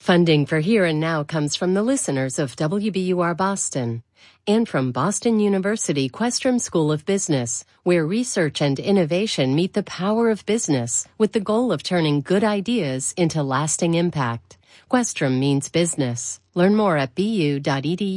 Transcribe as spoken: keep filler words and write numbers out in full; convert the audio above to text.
Funding for Here and Now comes from the listeners of W B U R Boston and from Boston University Questrom School of Business, where research and innovation meet the power of business with the goal of turning good ideas into lasting impact. Questrom means business. Learn more at b u dot e d u.